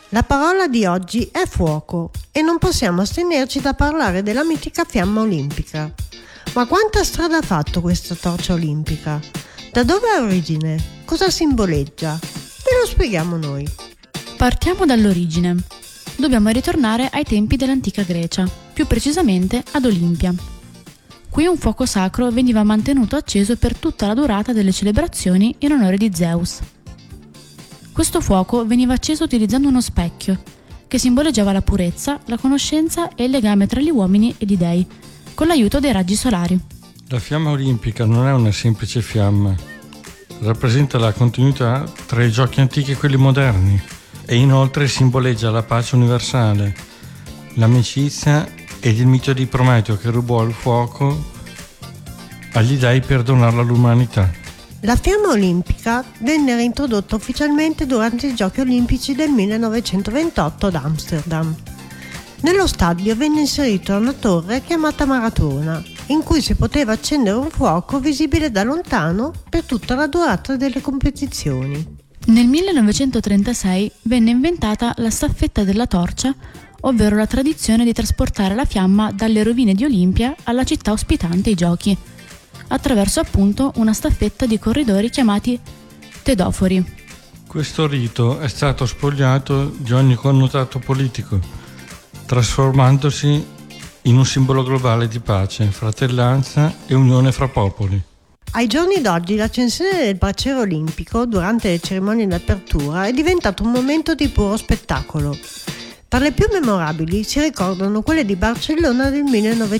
La parola di oggi è fuoco e non possiamo astenerci da parlare della mitica fiamma olimpica. Ma quanta strada ha fatto questa torcia olimpica? Da dove ha origine? Cosa simboleggia? Ve lo spieghiamo noi. Partiamo dall'origine. Dobbiamo ritornare ai tempi dell'antica Grecia, più precisamente ad Olimpia. Qui un fuoco sacro veniva mantenuto acceso per tutta la durata delle celebrazioni in onore di Zeus. Questo fuoco veniva acceso utilizzando uno specchio, che simboleggiava la purezza, la conoscenza e il legame tra gli uomini e gli dei, con l'aiuto dei raggi solari. La fiamma olimpica non è una semplice fiamma, rappresenta la continuità tra i giochi antichi e quelli moderni e inoltre simboleggia la pace universale, l'amicizia ed il mito di Prometeo che rubò il fuoco agli dei per donarlo all'umanità. La fiamma olimpica venne reintrodotta ufficialmente durante i Giochi olimpici del 1928 ad Amsterdam. Nello stadio venne inserita una torre chiamata maratona, in cui si poteva accendere un fuoco visibile da lontano per tutta la durata delle competizioni. Nel 1936 venne inventata la staffetta della torcia, ovvero la tradizione di trasportare la fiamma dalle rovine di Olimpia alla città ospitante i giochi, attraverso appunto una staffetta di corridori chiamati tedofori. Questo rito è stato spogliato di ogni connotato politico, trasformandosi in un simbolo globale di pace, fratellanza e unione fra popoli. Ai giorni d'oggi l'accensione del braciere olimpico durante le cerimonie di apertura è diventato un momento di puro spettacolo. Tra le più memorabili si ricordano quelle di Barcellona del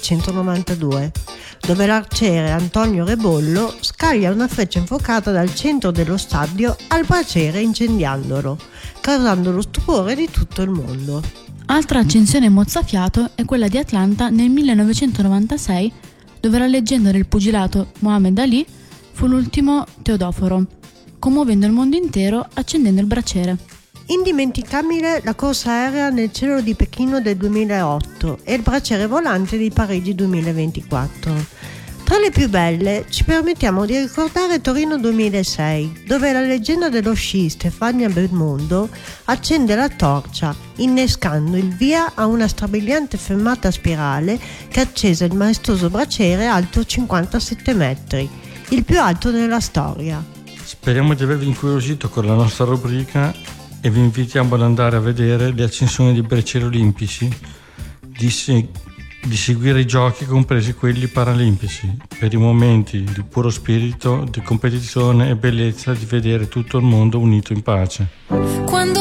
1992, dove l'arciere Antonio Rebollo scaglia una freccia infuocata dal centro dello stadio al braciere incendiandolo, causando lo stupore di tutto il mondo. Altra accensione mozzafiato è quella di Atlanta nel 1996, dove la leggenda del pugilato Muhammad Ali fu l'ultimo teodoforo, commuovendo il mondo intero accendendo il braciere. Indimenticabile la corsa aerea nel cielo di Pechino del 2008 e il braciere volante di Parigi 2024. Tra le più belle ci permettiamo di ricordare Torino 2006, dove la leggenda dello sci Stefania Belmondo accende la torcia, innescando il via a una strabiliante fermata a spirale che accese il maestoso braciere alto 57 metri, il più alto della storia. Speriamo di avervi incuriosito con la nostra rubrica e vi invitiamo ad andare a vedere le accensioni dei bracieri olimpici, di seguire i giochi, compresi quelli paralimpici, per i momenti di puro spirito, di competizione e bellezza di vedere tutto il mondo unito in pace.